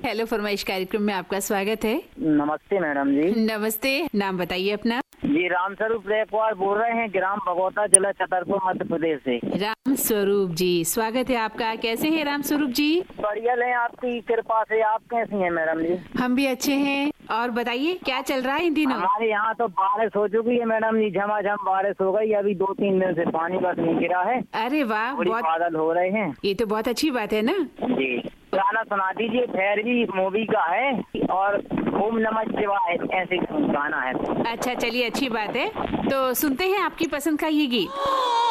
Hello फरमाइश कार्यक्रम में आपका स्वागत है। नमस्ते मैडम जी। नमस्ते, नाम बताइए अपना। जी राम स्वरूप रेखवार बोल रहे हैं, ग्राम भगोता, जिला छतरपुर, मध्य प्रदेश से। राम स्वरूप जी, स्वागत है आपका। कैसे हैं राम स्वरूप जी? बढ़िया है, आपकी कृपा से। आप कैसी हैं मैडम जी? हम भी अच्छे हैं। और बताइए क्या चल रहा है इन दिनों? हमारे यहाँ तो बारिश हो चुकी है मैडम जी, झमाझम बारिश हो गई। अभी 2-3 दिन से पानी बस नहीं गिरा है। अरे वाह, बहुत बादल हो रहे हैं। ये तो बहुत अच्छी बात है ना। जी, गाना सुना दीजिए। भैरवी मूवी का है और ओम नमः शिवाय ऐसे गाना है। अच्छा, चलिए अच्छी बात है। तो सुनते हैं आपकी पसंद का ये गीत।